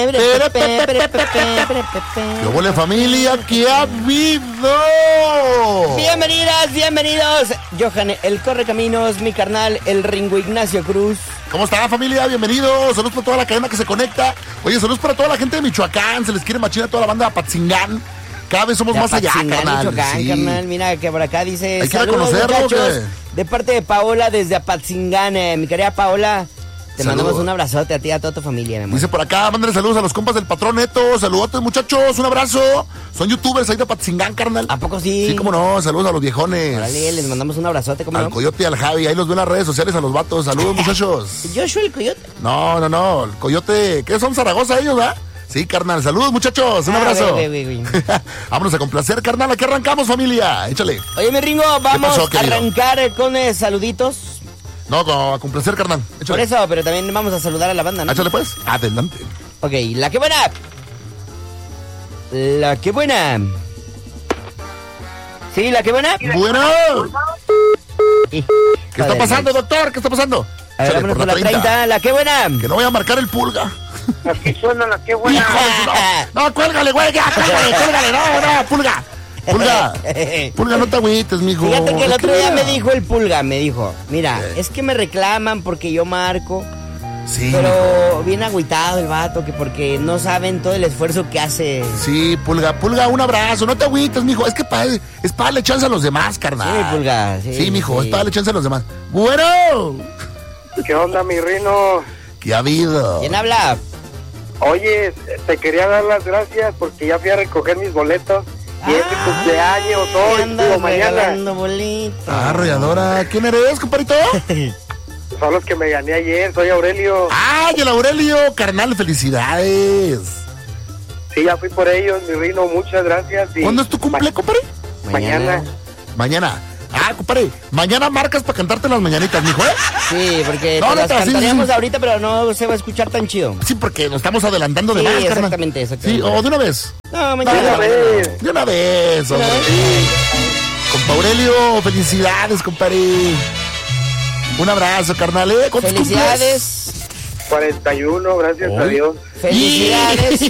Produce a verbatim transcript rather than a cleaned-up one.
¿Qué huele, familia? ¿Qué ha habido? Bienvenidas, bienvenidos. Johan, el Correcaminos, mi carnal, el Ringo Ignacio Cruz. ¿Cómo está, familia? Bienvenidos. Saludos para toda la cadena que se conecta. Oye, saludos para toda la gente de Michoacán. Se les quiere machina a toda la banda de Apatzingán. Cada vez somos de más allá, carnal. Michoacán, sí. carnal. Mira que por acá dice... Hay que reconocerlo, muchachos, de parte de Paola desde Apatzingán. Eh, mi querida Paola, te Saludos. mandamos un abrazote a ti y a toda tu familia, mi amor. Dice por acá, mándale saludos a los compas del Patrón Neto. Saludotes, muchachos, un abrazo. Son youtubers ahí de Apatzingán, carnal. ¿A poco sí? Sí, cómo no, saludos a los viejones. Órale, les mandamos un abrazote, ¿cómo Al no? Coyote y al Javi, ahí los veo en las redes sociales a los vatos. Saludos, muchachos. Joshua el Coyote. No, no, no, el Coyote, ¿qué son Zaragoza ellos, verdad? Sí, carnal, saludos, muchachos, un Ah, abrazo. güey, güey, güey. Vámonos a complacer, carnal, aquí arrancamos, familia, échale. Oye, mi Ringo, vamos pasó, a querido? arrancar eh, con eh, saluditos. No, a complacer, carnal, Por échale. eso, pero también vamos a saludar a la banda, ¿no? Échale pues, adelante. Ok, la que buena. La que buena. Sí, la que buena. Bueno, ¿qué ¿qué está pasando, doctor? ¿Qué está pasando? A ver, Échale, vámonos por la treinta. La que buena. Que no voy a marcar el pulga. Aquí suena la que buena. Hijo de su- No, no, cuélgale, güey, ya, cuélgale, cuélgale, no, no, pulga. Pulga, pulga, no te agüites, mijo. Fíjate que el Es otro día mira. me dijo el Pulga, me dijo, mira, ¿Qué? es que me reclaman porque yo marco, Sí, pero mijo. bien agüitado el vato, que porque no saben todo el esfuerzo que hace. Sí, Pulga, Pulga, un abrazo, no te agüites, mijo. Es que pa- es para darle chance a los demás, carnal. Sí, Pulga, sí, Sí, mijo, sí. es para darle chance a los demás. Bueno, ¿Qué onda, mi Rino? ¿qué ha habido? ¿Quién habla? Oye, te quería dar las gracias porque ya fui a recoger mis boletos. Y es mi Ah, cumpleaños ¿qué hoy, andas digo, mañana. regalando bolitos? Ah, arrolladora. ¿Quién eres, compadrito? Son los que me gané ayer, soy Aurelio. ¡Ay, el Aurelio! Carnal, felicidades. Sí, ya fui por ellos, mi Rino, muchas gracias. y ¿Cuándo es tu cumple, ma- compadre? Mañana. Mañana. Ah, compadre, mañana marcas para cantarte las mañanitas, mijo, ¿eh? Sí, porque No, te las neta, sí, cantaríamos sí. ahorita, pero no se va a escuchar tan chido. Sí, porque nos estamos adelantando de Sí, más, carnal. exactamente, exactamente. Sí, o de una vez. No, De mañana. una vez. De una vez, hombre. una vez. Sí. Compa Aurelio, felicidades, compadre. Un abrazo, carnal, ¿eh? ¿Cuántos Felicidades. cuarenta y uno, gracias Hoy. a Dios. Felicidades.